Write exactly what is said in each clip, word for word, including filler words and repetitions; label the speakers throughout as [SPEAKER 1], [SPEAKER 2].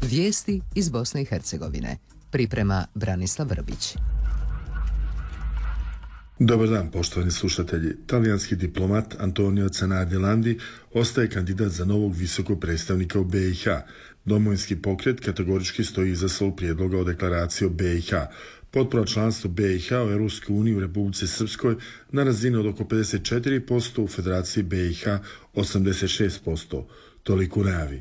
[SPEAKER 1] Vijesti iz Bosne i Hercegovine. Priprema Branislav Vrbić.
[SPEAKER 2] Dobar dan, poštovani slušatelji. Talijanski diplomat Antonio Zanardi Landi ostaje kandidat za novog visokog predstavnika u B i H. Domovinski pokret kategorički stoji iza svog prijedloga o deklaraciji o B i H. Potpora članstvu B i H u Europskoj uniji u Republici Srpskoj na razini od oko pedeset četiri posto, u Federaciji B i H osamdeset šest posto. Toliko u najavi.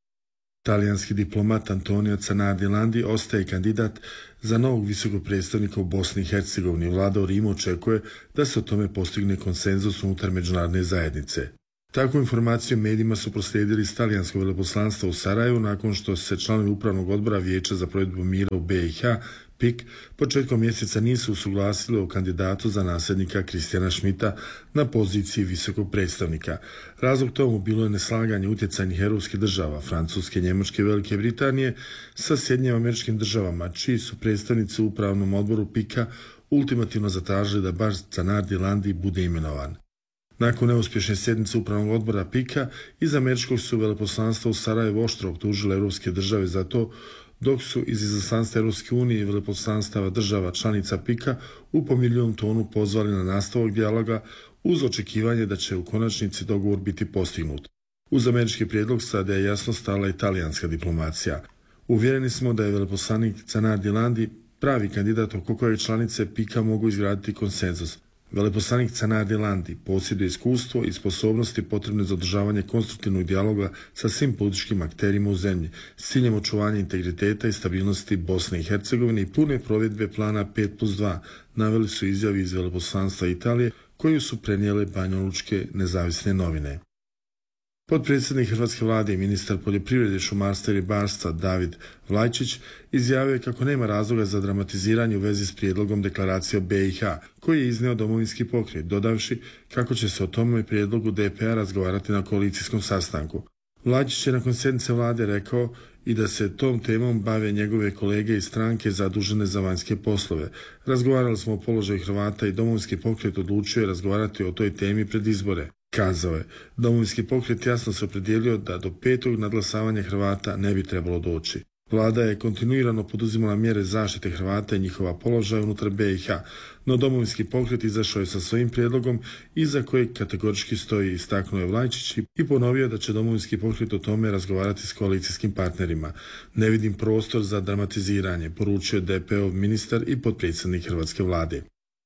[SPEAKER 2] Talijanski diplomat Antonio Zanardi Landi ostaje kandidat za novog visokog predstavnika u Bosni i Hercegovini. Vlada u Rimu očekuje da se o tome postigne konsenzus unutar međunarodne zajednice. Takvu informaciju medijima su proslijedili iz talijanskog veleposlanstva u Sarajevu nakon što se članovi upravnog odbora Vijeća za provedbu mira u B i H, P I K, početkom mjeseca nisu usuglasili o kandidatu za nasljednika Kristijana Šmita na poziciji visokog predstavnika. Razlog tomu bilo je neslaganje utjecajnih europskih država, Francuske, Njemačke i Velike Britanije, sa Sjedinjenim Američkim Državama, čiji su predstavnici u upravnom odboru P I K-a ultimativno zatražili da baš Zanardi Landi bude imenovan. Nakon neuspješne sjednice upravnog odbora P I K-a, iz američkog su veleposlanstva u Sarajevu oštro optužile europske države za to, dok su iz izaslanstva Europske unije i veleposlanstava država članica P I K-a u pomirljivom tonu pozvali na nastavak dijaloga uz očekivanje da će u konačnici dogovor biti postignut. Uz američki prijedlog sada je jasno stala i talijanska diplomacija. Uvjereni smo da je veleposlanik Zanardi Landi pravi kandidat oko kojeg članice P I K-a mogu izgraditi konsenzus. Veleposlanik Zanardi Landi posjeduje iskustvo i sposobnosti potrebne za održavanje konstruktivnog dijaloga sa svim političkim akterima u zemlji s ciljem očuvanja integriteta i stabilnosti Bosne i Hercegovine i pune provedbe plana pet plus dva, naveli su izjavi iz veleposlanstva Italije koju su prenijele banjalučke nezavisne novine. Potpredsjednik Hrvatske vlade i ministar poljoprivrede, šumarstva i ribarstva David Vlajčić izjavio je kako nema razloga za dramatiziranje u vezi s prijedlogom deklaracije o B i H, koji je izneo Domovinski pokret, dodavši kako će se o tome prijedlogu D P A razgovarati na koalicijskom sastanku. Vlajčić je nakon sjednice vlade rekao i da se tom temom bave njegove kolege iz stranke zadužene za vanjske poslove. Razgovarali smo o položaju Hrvata i Domovinski pokret odlučio je razgovarati o toj temi pred izbore. Kazao je, Domovinski pokret jasno se opredijelio da do petog nadglasavanja Hrvata ne bi trebalo doći. Vlada je kontinuirano poduzimala mjere zaštite Hrvata i njihova položaja unutar B i H, no Domovinski pokret izašao je sa svojim prijedlogom iza kojeg kategorički stoji, istaknuo je Vlajčić i ponovio da će Domovinski pokret o tome razgovarati s koalicijskim partnerima. Ne vidim prostor za dramatiziranje, poručio je D P O ministar i potpredsjednik Hrvatske vlade.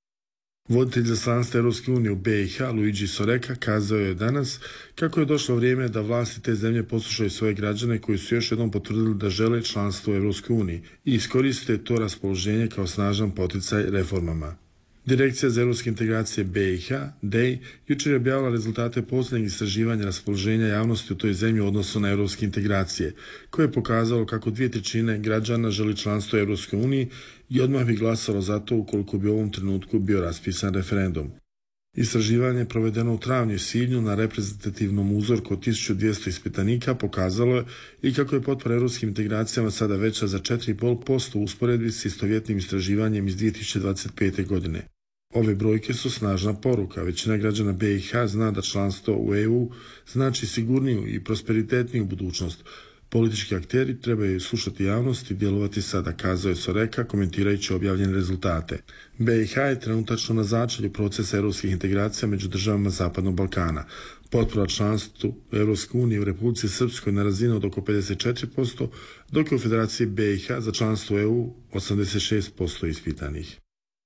[SPEAKER 2] Voditelj izaslanstva Europske unije u B i H, Luigi Soreka, kazao je danas kako je došlo vrijeme da vlasti te zemlje poslušaju svoje građane koji su još jednom potvrdili da žele članstvo u Europskoj uniji i iskoriste to raspoloženje kao snažan poticaj reformama. Direkcija za europske integracije B i H, D E I, jučer je objavila rezultate posljednjeg istraživanja raspoloženja javnosti u toj zemlji u odnosu na europske integracije, koje je pokazalo kako dvije trećine građana želi članstvo u Europskoj uniji i odmah bi glasalo za to ukoliko bi u ovom trenutku bio raspisan referendum. Istraživanje provedeno u travnju i svibnju na reprezentativnom uzorku od tisuću dvjesto ispitanika pokazalo je i kako je potpora europskim integracijama sada veća za četiri zarez pet posto u usporedbi s istovjetnim istraživanjem iz dvije tisuće dvadeset pete. godine. Ove brojke su snažna poruka. Većina građana B i H zna da članstvo u E U znači sigurniju i prosperitetniju budućnost. Politički akteri trebaju slušati javnost i djelovati sada, kazao je Soreka komentirajući objavljene rezultate. B i H je trenutačno na začelju procesa europskih integracija među državama Zapadnog Balkana. Potpora članstvu Europske unije u Republici Srpskoj na razini od oko pedeset četiri posto, dok je u Federaciji B i H za članstvo u E U osamdeset šest posto ispitanih.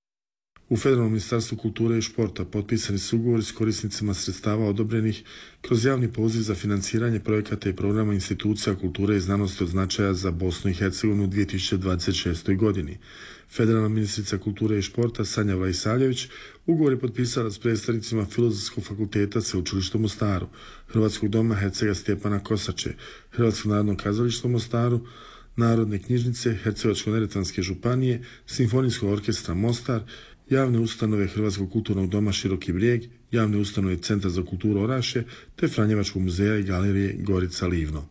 [SPEAKER 2] U Federalnom ministarstvu kulture i športa potpisani su ugovori s korisnicima sredstava odobrenih kroz javni poziv za financiranje projekata i programa institucija kulture i znanosti od značaja za Bosnu i Hercegovinu u dvije tisuće dvadeset šestoj. godini. Federalna ministrica kulture i športa Sanja Vlaisavljević ugovor je potpisala s predstavnicima Filozofskog fakulteta Sveučilišta u Mostaru, Hrvatskog doma Hercega Stjepana Kosače, Hrvatskog narodnog kazališta u Mostaru, Narodne knjižnice Hercegovačko-neretvanske županije, Simfonijskog orkestra Mostar, javne ustanove Hrvatskog kulturnog doma Široki Brijeg, javne ustanove Centra za kulturu Orašje, te Franjevačkog muzeja i galerije Gorica Livno.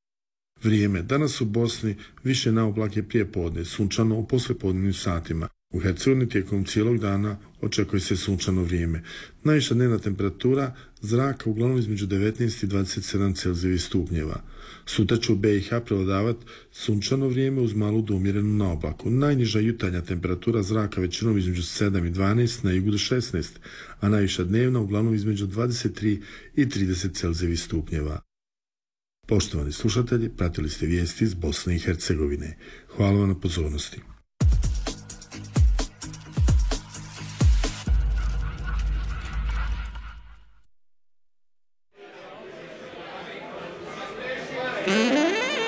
[SPEAKER 2] Vrijeme. Danas u Bosni više na oblake prije podne, sunčano u poslijepodnevnim satima. U Hercegovini tijekom cijelog dana očekuje se sunčano vrijeme. Najviša dnevna temperatura zraka uglavnom između devetnaest i dvadeset sedam Celzijevih stupnjeva. Sutra će u B i H prevladavati sunčano vrijeme uz malu do umjerenu naoblaku. Najniža jutarnja temperatura zraka većinom između sedam i dvanaest, na jugu do šesnaest, a najviša dnevna uglavnom između dvadeset tri i trideset Celzijevih stupnjeva. Poštovani slušatelji, pratili ste vijesti iz Bosne i Hercegovine. Hvala vam na pozornosti.